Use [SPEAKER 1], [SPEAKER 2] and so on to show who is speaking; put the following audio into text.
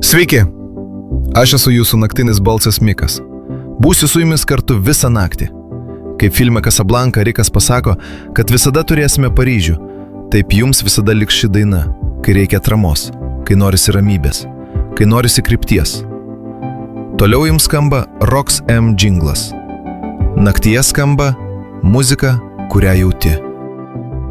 [SPEAKER 1] Sveiki, aš esu jūsų naktinis balsas Mikas. Būsiu su jumis kartu visą naktį. Kaip filme Casablanca Rikas pasako, kad visada turėsime Paryžių, taip jums visada liks ši daina, kai reikia atramos, kai norisi ramybės, kai norisi krypties. Toliau jums skamba Rox M džinglas. Naktyje skamba muzika, kurią jauti.